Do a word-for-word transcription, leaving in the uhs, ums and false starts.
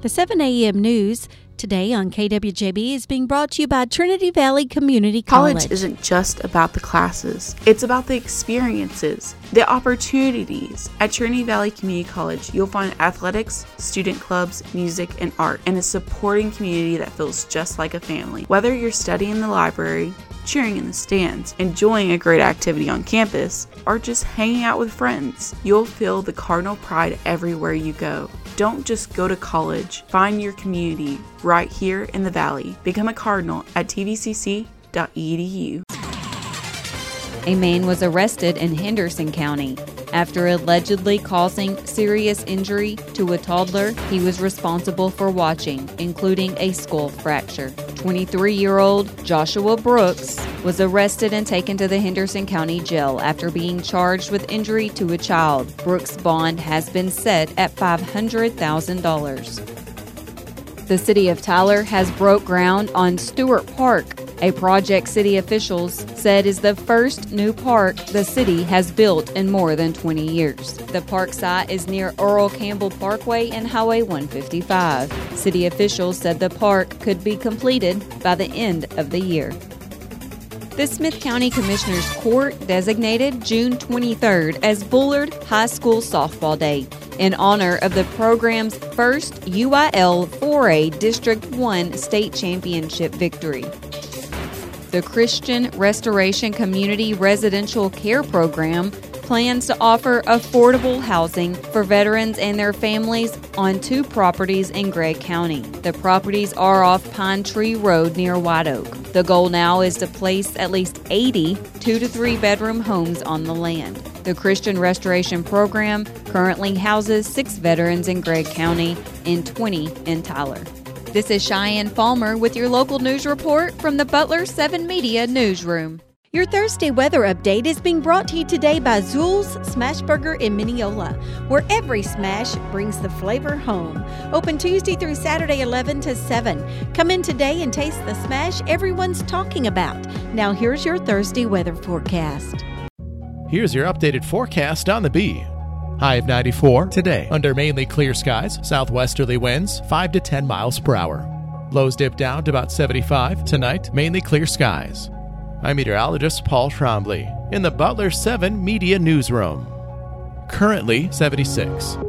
The seven a.m. news today on K W J B is being brought to you by Trinity Valley Community College. College isn't just about the classes. It's about the experiences, the opportunities. At Trinity Valley Community College, you'll find athletics, student clubs, music, and art, and a supporting community that feels just like a family. Whether you're studying in the library, cheering in the stands, enjoying a great activity on campus, or just hanging out with friends, you'll feel the Cardinal pride everywhere you go. Don't just go to college. Find your community right here in the Valley. Become a Cardinal at t v c c dot e d u. A man was arrested in Henderson County after allegedly causing serious injury to a toddler he was responsible for watching, including a skull fracture. twenty-three-year-old Joshua Brooks was arrested and taken to the Henderson County Jail after being charged with injury to a child. Brooks' bond has been set at five hundred thousand dollars. The city of Tyler has broke ground on Stewart Park, a project city officials said is the first new park the city has built in more than twenty years. The park site is near Earl Campbell Parkway and Highway one fifty-five. City officials said the park could be completed by the end of the year. The Smith County Commissioners Court designated June twenty-third as Bullard High School Softball Day in honor of the program's first U I L four A District one state championship victory. The Christian Restoration Community Residential Care Program plans to offer affordable housing for veterans and their families on two properties in Gregg County. The properties are off Pine Tree Road near White Oak. The goal now is to place at least eighty two to three bedroom homes on the land. The Christian Restoration Program currently houses six veterans in Gregg County and twenty in Tyler. This is Cheyenne Palmer with your local news report from the Butler seven Media Newsroom. Your Thursday weather update is being brought to you today by Zool's Smash Burger in Mineola, where every smash brings the flavor home. Open Tuesday through Saturday, eleven to seven. Come in today and taste the smash everyone's talking about. Now here's your Thursday weather forecast. Here's your updated forecast on the B. High of ninety-four today. Under mainly clear skies, southwesterly winds five to ten miles per hour. Lows dip down to about seventy-five. Tonight, mainly clear skies. I'm meteorologist Paul Trombley in the Butler seven Media Newsroom. Currently seventy-six.